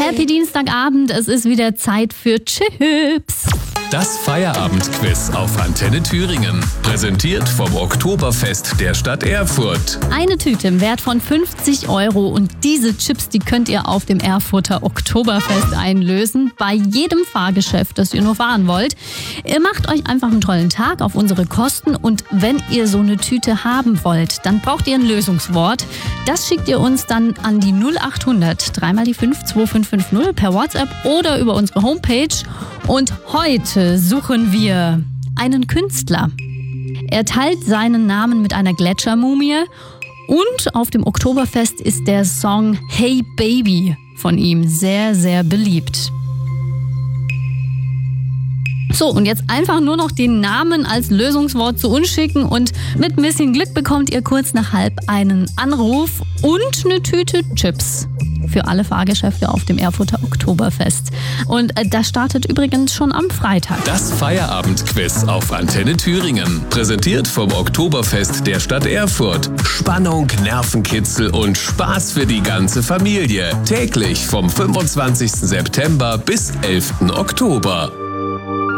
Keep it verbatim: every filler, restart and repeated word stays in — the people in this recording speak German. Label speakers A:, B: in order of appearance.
A: Happy Dienstagabend, es ist wieder Zeit für Chips.
B: Das Feierabendquiz auf Antenne Thüringen. Präsentiert vom Oktoberfest der Stadt Erfurt.
A: Eine Tüte im Wert von fünfzig Euro und diese Chips, die könnt ihr auf dem Erfurter Oktoberfest einlösen. Bei jedem Fahrgeschäft, das ihr nur fahren wollt. Ihr macht euch einfach einen tollen Tag auf unsere Kosten und wenn ihr so eine Tüte haben wollt, dann braucht ihr ein Lösungswort. Das schickt ihr uns dann an die null acht hundert, dreimal die fünf, zwei fünf fünf null per WhatsApp oder über unsere Homepage. Und heute suchen wir einen Künstler. Er teilt seinen Namen mit einer Gletschermumie und auf dem Oktoberfest ist der Song Hey Baby von ihm sehr, sehr beliebt. So, und jetzt einfach nur noch den Namen als Lösungswort zu uns schicken und mit ein bisschen Glück bekommt ihr kurz nach halb einen Anruf und eine Tüte Chips für alle Fahrgeschäfte auf dem Erfurter Oktoberfest. Und das startet übrigens schon am Freitag.
B: Das Feierabendquiz auf Antenne Thüringen. Präsentiert vom Oktoberfest der Stadt Erfurt. Spannung, Nervenkitzel und Spaß für die ganze Familie. Täglich vom fünfundzwanzigsten September bis elften Oktober.